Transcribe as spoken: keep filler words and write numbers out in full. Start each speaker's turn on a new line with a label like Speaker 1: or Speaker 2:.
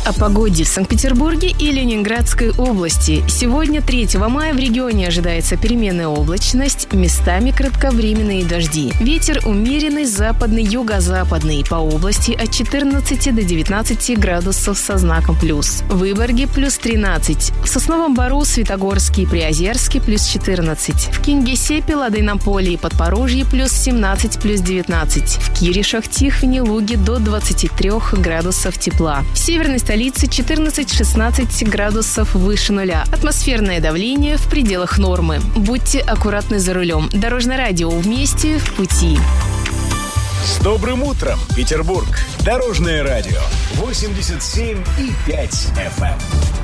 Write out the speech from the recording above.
Speaker 1: О погоде в Санкт-Петербурге и Ленинградской области. Сегодня, третьего мая, в регионе ожидается переменная облачность, местами кратковременные дожди. Ветер умеренный, западный, юго-западный. По области от четырнадцати до девятнадцати градусов со знаком плюс. В Выборге плюс тринадцать. В Сосновом Бору, Светогорске и Приозерске плюс четырнадцать. В Кингисеппе, Ладейном поле и Подпорожье плюс семнадцать, плюс девятнадцать. В Киришах, Тихвине, Луге до двадцати трёх градусов тепла. В северной столице четырнадцать-шестнадцать градусов выше нуля. Атмосферное давление в пределах нормы. Будьте аккуратны за рулем. Дорожное радио вместе в пути.
Speaker 2: С добрым утром, Петербург! Дорожное радио восемьдесят семь и пять эф эм.